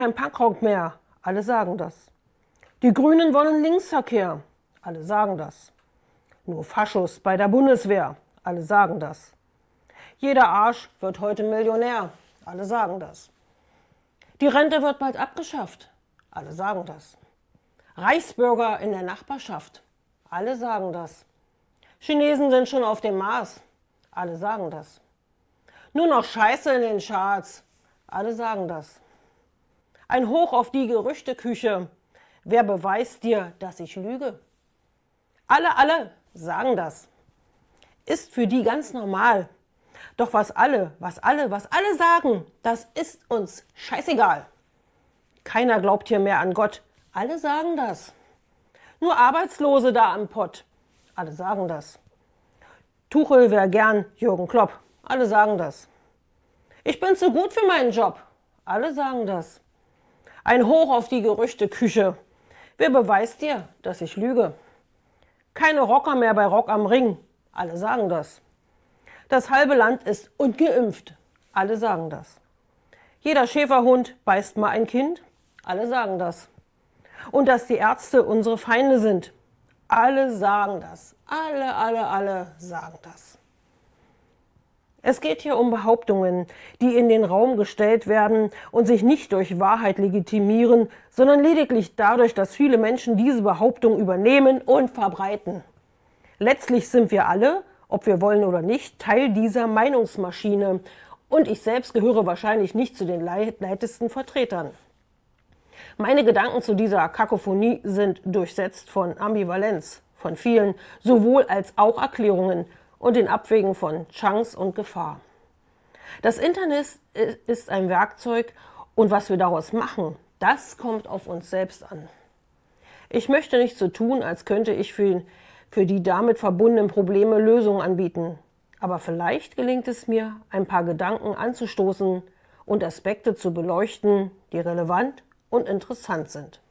Kein Punkrock mehr, alle sagen das. Die Grünen wollen Linksverkehr, alle sagen das. Nur Faschos bei der Bundeswehr, alle sagen das. Jeder Arsch wird heute Millionär, alle sagen das. Die Rente wird bald abgeschafft, alle sagen das. Reichsbürger in der Nachbarschaft, alle sagen das. Chinesen sind schon auf dem Mars, alle sagen das. Nur noch Scheiße in den Charts, alle sagen das. Ein Hoch auf die Gerüchteküche, wer beweist dir, dass ich lüge? Alle sagen das. Ist für die ganz normal. Doch was alle sagen, das ist uns scheißegal. Keiner glaubt hier mehr an Gott. Alle sagen das. Nur Arbeitslose da am Pott. Alle sagen das. Tuchel wär gern Jürgen Klopp. Alle sagen das. Ich bin zu gut für meinen Job. Alle sagen das. Ein Hoch auf die Gerüchteküche. Wer beweist dir, dass ich lüge? Keine Rocker mehr bei Rock am Ring. Alle sagen das. Das halbe Land ist ungeimpft. Alle sagen das. Jeder Schäferhund beißt mal ein Kind. Alle sagen das. Und dass die Ärzte unsere Feinde sind. Alle sagen das. Alle sagen das. Es geht hier um Behauptungen, die in den Raum gestellt werden und sich nicht durch Wahrheit legitimieren, sondern lediglich dadurch, dass viele Menschen diese Behauptung übernehmen und verbreiten. Letztlich sind wir alle, ob wir wollen oder nicht, Teil dieser Meinungsmaschine. Und ich selbst gehöre wahrscheinlich nicht zu den leitesten Vertretern. Meine Gedanken zu dieser Kakophonie sind durchsetzt von Ambivalenz, von vielen sowohl als auch Erklärungen und den Abwägen von Chance und Gefahr. Das Internet ist ein Werkzeug und was wir daraus machen, das kommt auf uns selbst an. Ich möchte nicht so tun, als könnte ich für die damit verbundenen Probleme Lösungen anbieten. Aber vielleicht gelingt es mir, ein paar Gedanken anzustoßen und Aspekte zu beleuchten, die relevant und interessant sind.